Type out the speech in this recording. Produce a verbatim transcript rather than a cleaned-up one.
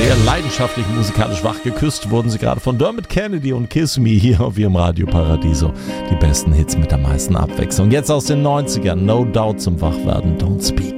Sehr leidenschaftlich musikalisch wach geküsst wurden sie gerade von Dermot Kennedy und Kiss Me hier auf ihrem Radio Paradiso. Die besten Hits mit der meisten Abwechslung. Jetzt aus den neunzigern, No Doubt zum Wachwerden, Don't Speak.